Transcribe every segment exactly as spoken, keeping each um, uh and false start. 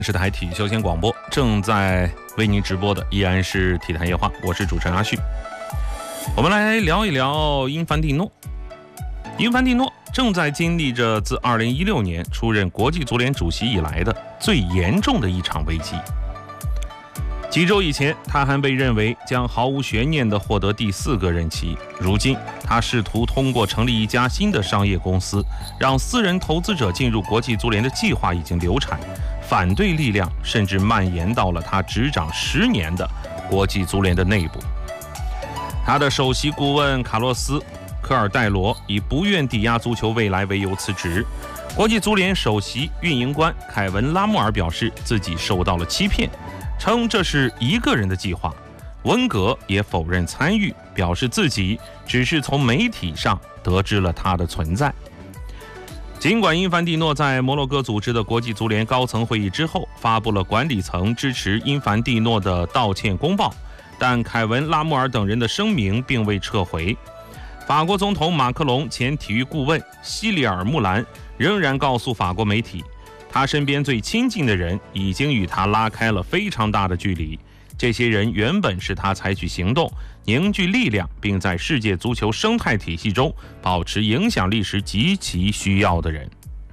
是台体育休闲广播正在为您直播的依然是体坛夜话，我是主持人阿旭。我们来聊一聊因凡蒂诺。因凡蒂诺正在经历着自二零一六年出任国际足联主席以来的最严重的一场危机。几周以前，他还被认为将毫无悬念地获得第四个任期。如今，他试图通过成立一家新的商业公司，让私人投资者进入国际足联的计划已经流产，反对力量甚至蔓延到了他执掌十年的国际足联的内部。他的首席顾问卡洛斯·科尔戴罗以不愿抵押足球未来为由辞职。国际足联首席运营官凯文·拉莫尔表示自己受到了欺骗，称这是一个人的计划。温格也否认参与，表示自己只是从媒体上得知了他的存在。尽管因凡蒂诺在摩洛哥组织的国际足联高层会议之后发布了管理层支持因凡蒂诺的道歉公报，但凯文·拉莫尔等人的声明并未撤回。法国总统马克龙前体育顾问西里尔·穆兰仍然告诉法国媒体，他身边最亲近的人已经与他拉开了非常大的距离，这些人原本是他采取行动、凝聚力量，并在世界足球生态体系中保持影响力时极其需要的人。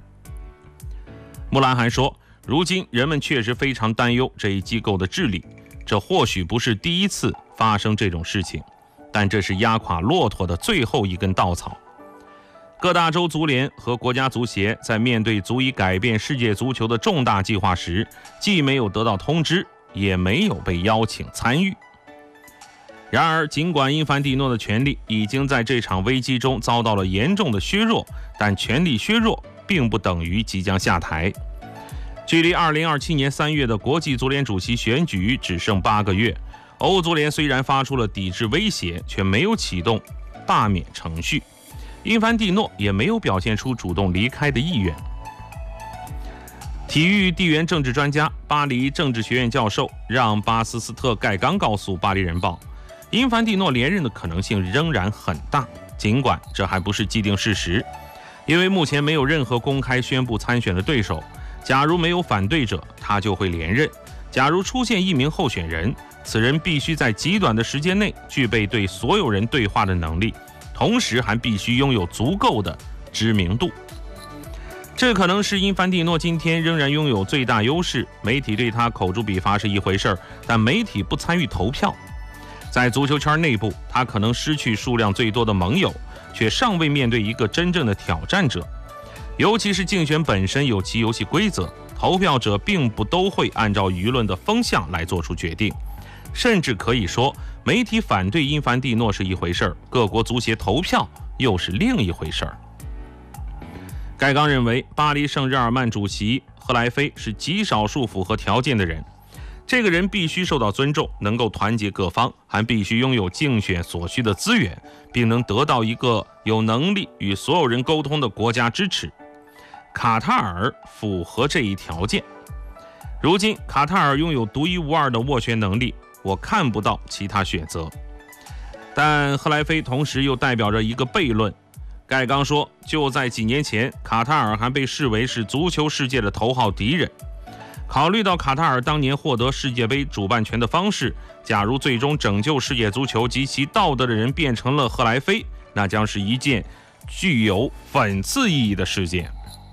穆兰还说，如今人们确实非常担忧这一机构的治理，这或许不是第一次发生这种事情，但这是压垮骆驼的最后一根稻草。各大洲足联和国家足协在面对足以改变世界足球的重大计划时，既没有得到通知，也没有被邀请参与。然而，尽管因凡蒂诺的权力已经在这场危机中遭到了严重的削弱，但权力削弱并不等于即将下台。距离二零二七年三月的国际足联主席选举只剩八个月，欧足联虽然发出了抵制威胁，却没有启动罢免程序。因凡蒂诺也没有表现出主动离开的意愿。体育地缘政治专家、巴黎政治学院教授让·巴斯斯特盖刚告诉《巴黎人报》，因凡蒂诺连任的可能性仍然很大，尽管这还不是既定事实，因为目前没有任何公开宣布参选的对手。假如没有反对者，他就会连任；假如出现一名候选人，此人必须在极短的时间内具备对所有人对话的能力，同时还必须拥有足够的知名度。这可能是因凡蒂诺今天仍然拥有最大优势，媒体对他口诛笔伐是一回事，但媒体不参与投票。在足球圈内部，他可能失去数量最多的盟友，却尚未面对一个真正的挑战者。尤其是竞选本身有其游戏规则，投票者并不都会按照舆论的风向来做出决定。甚至可以说，媒体反对因凡蒂诺是一回事儿，各国足协投票又是另一回事儿。盖刚认为，巴黎圣日耳曼主席赫莱菲是极少数符合条件的人。这个人必须受到尊重，能够团结各方，还必须拥有竞选所需的资源，并能得到一个有能力与所有人沟通的国家支持。卡塔尔符合这一条件。如今，卡塔尔拥有独一无二的斡旋能力，我看不到其他选择。但赫莱菲同时又代表着一个悖论。盖刚说，就在几年前，卡塔尔还被视为是足球世界的头号敌人。考虑到卡塔尔当年获得世界杯主办权的方式，假如最终拯救世界足球及其道德的人变成了赫莱菲，那将是一件具有讽刺意义的事件。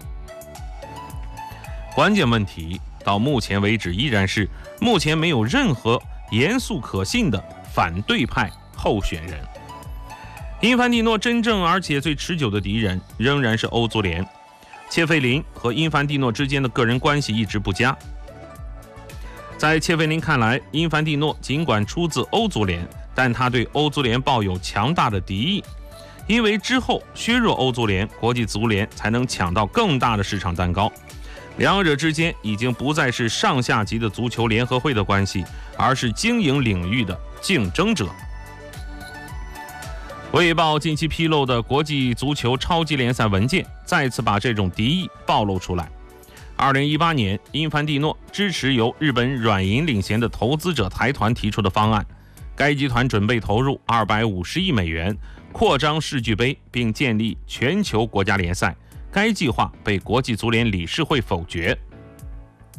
关键问题到目前为止依然是，目前没有任何严肃可信的反对派候选人。因凡蒂诺真正而且最持久的敌人仍然是欧足联。切费林和因凡蒂诺之间的个人关系一直不佳。在切费林看来，因凡蒂诺尽管出自欧足联，但他对欧足联抱有强大的敌意，因为之后削弱欧足联，国际足联才能抢到更大的市场蛋糕。两者之间已经不再是上下级的足球联合会的关系，而是经营领域的竞争者。卫报近期披露的国际足球超级联赛文件再次把这种敌意暴露出来。二零一八年，因凡蒂诺支持由日本软银领衔的投资者财团提出的方案，该集团准备投入二百五十亿美元，扩张世俱杯，并建立全球国家联赛。该计划被国际足联理事会否决。